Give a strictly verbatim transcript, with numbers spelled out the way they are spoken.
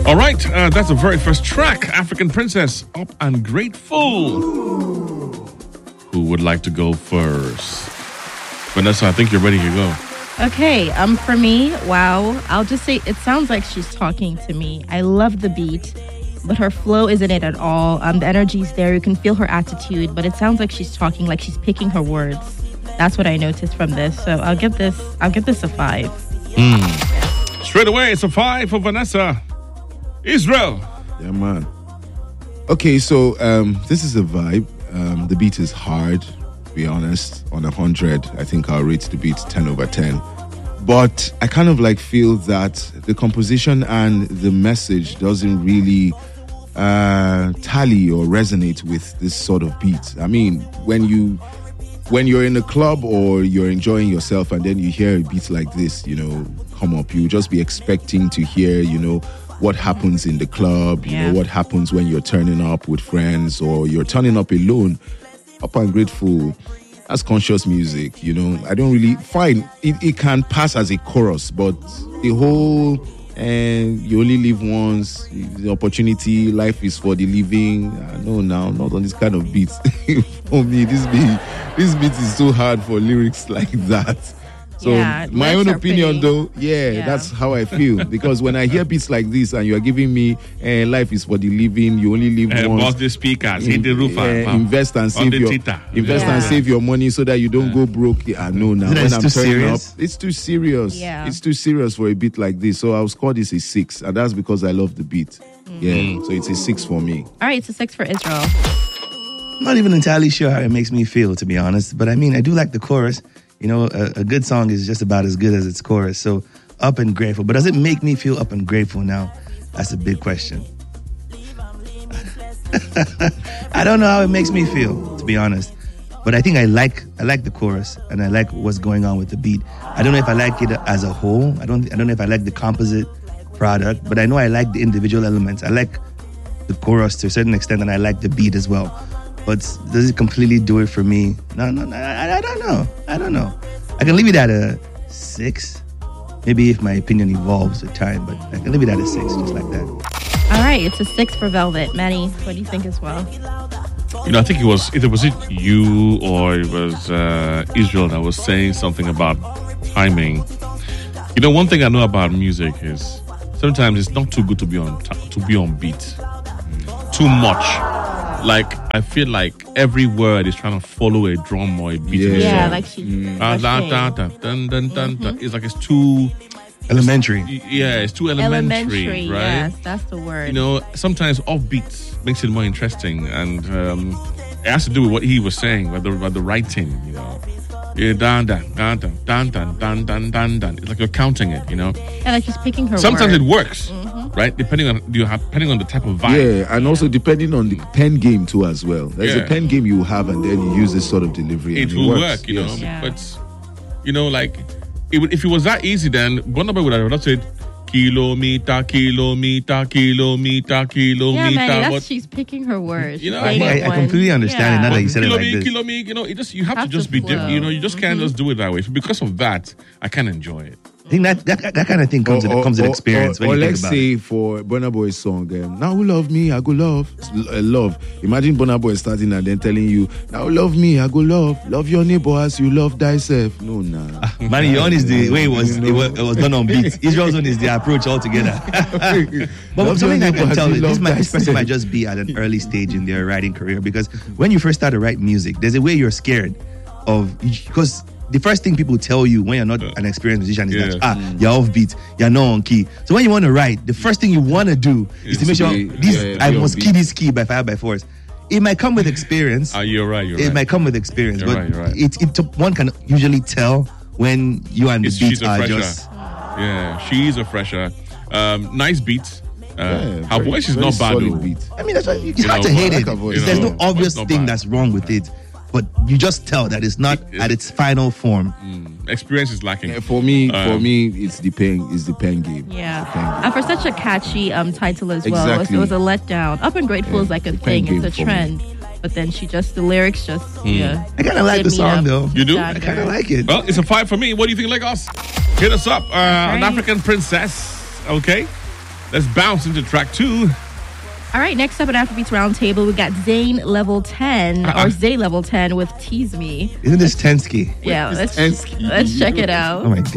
All right, uh, that's the very first track, African Princess, Up and Grateful. Who would like to go first? Vanessa, I think you're ready to go. Okay, um, for me, wow, I'll just say it sounds like she's talking to me. I love the beat, but her flow isn't it at all. Um, the energy's there, you can feel her attitude, but it sounds like she's talking, like she's picking her words. That's what I noticed from this. So I'll give this, I'll give this a five. Mm. Straight away, it's a five for Vanessa. Israel. Yeah, man. Okay, so um, this is a vibe. Um, the beat is hard, to be honest. On a hundred, I think I'll rate the beat ten over ten. But I kind of like feel that the composition and the message doesn't really uh, tally or resonate with this sort of beat. I mean, when you when you're in a club or you're enjoying yourself and then you hear a beat like this, you know, come up, you just be expecting to hear, you know, what happens in the club, you yeah. know, what happens when you're turning up with friends or you're turning up alone. Up and Grateful, that's conscious music, you know. I don't really, fine, it, it can pass as a chorus, but the whole, and you only live once, the opportunity, life is for the living. Uh, no, now, not on this kind of beats. For me, this beat, this beat is so hard for lyrics like that. So yeah, my own opinion, pretty. though, yeah, yeah, that's how I feel. Because when I hear beats like this and you are giving me uh, life is for the living, you only live uh, once. Boss the speakers, hit the roof, uh, invest and save your Twitter. invest yeah. and save your money so that you don't yeah. go broke. I know now. When I'm turning serious? up, it's too serious. Yeah. It's too serious for a beat like this. So I'll score this a six, and that's because I love the beat. Mm. Yeah, so it's a six for me. All right, it's a six for Israel. I'm not even entirely sure how it makes me feel, to be honest. But I mean, I do like the chorus. You know, a, a good song is just about as good as its chorus. So, Up and Grateful. But does it make me feel up and grateful now? That's a big question. I don't know how it makes me feel, to be honest. But I think I like I like the chorus and I like what's going on with the beat. I don't know if I like it as a whole. I don't I don't know if I like the composite product, but I know I like the individual elements. I like the chorus to a certain extent and I like the beat as well. But does it completely do it for me? No, no, no I, I don't know. I don't know. I can leave it at a six. Maybe if my opinion evolves with time, but I can leave it at a six, just like that. All right, it's a six for Velvet. Manny, what do you think as well? You know, I think it was either was it you or it was uh, Israel that was saying something about timing. You know, one thing I know about music is sometimes it's not too good to be on t- to be on beat. Too much. Like, I feel like every word is trying to follow a drum or a beat. Yeah, yeah song. like she. Mm. Ah, da, da, da, dun, dun, dun, mm-hmm. dun. It's like it's too elementary. Yeah, it's too elementary, Elementary, right? yes, that's the word. You know, sometimes offbeat makes it more interesting, and um, it has to do with what he was saying about the, about the writing. You know, yeah, dun dun dun dun dun dun dun dun dun dun. It's like you're counting it. You know, yeah, like she's picking her. Sometimes word. it works, mm-hmm. right? Depending on you have depending on the type of vibe. Yeah, and also depending on the pen game too as well. There's Yeah. a pen game you have, and then you use this sort of delivery. It and will works. work, you know. Yes. Yeah. But you know, like it would, if it was that easy, then Burna Boy would have not said kilometer, kilometer, kilometer, kilometer. Yeah, man, that's but, she's picking her words. You know, Saying I, it I one- completely understand it now yeah. that you said it like kilometer, this. kilometer, you know, it just you have, Have to just to be different. flow. You know, you just can't Mm-hmm. just do it that way. So because of that, I can enjoy it. I think that, that that kind of thing comes, Or- with, comes or- with experience Or, when or you think let's about say it. for Burna Boy's song, um, now who love me, I go love. It's l- uh, love. Imagine Burna Boy starting and then telling you, now love me, I go love. Love your neighbor as you love thyself. No, nah. Man, your own is the way it was, You it know. was, it was done on beat. Israel's own is the approach altogether. But Love something your I neighbor can as tell you is this, love might, this person thyself. might just be at an early stage in their writing career, because when you first start to write music, there's a way you're scared of, because the first thing people tell you when you're not an experienced musician is Yeah. that, ah, you're off beat, you're not on key. So when you want to write, the first thing you want to do is to make sure be- this, yeah, I be on must beat. key this key by fire by force. It might come with experience. Ah, you're right. You're It right. might come with experience, You're but right, you're right. it, it one can usually tell when you and the It's- beat she's a are fresher. just. Yeah, she's a fresher. Um, nice beat. Uh, Yeah, her very- voice is very not bad solid though. beat. I mean, that's why you You hard know, to hate I like it. her voice. There's You no know, obvious it's not thing bad. that's wrong with it, but you just tell that it's not It- at its final form. Experience is lacking. Yeah, for me, for Um, me, it's the pen, it's the pen game. Yeah, The pen game. and for such a catchy um title as well, it was, Exactly. it was a letdown. Up and Grateful Yeah, is like a the pen thing; it's game a for me. trend. But then she just the lyrics just yeah. I kind of like did the me song up. though. You do? Done I kind her. of like it. Well, it's a five for me. What do you think, Lagos? Hit us up. Uh, An right. African Princess. Okay. Let's bounce into track two. All right, next up at Afrobeats Roundtable, we got Zayn Level ten, Uh-uh. or Zay Level ten with Tease Me. Isn't this Tensky? Yeah, let's, Tensky. let's check it out. Oh my God.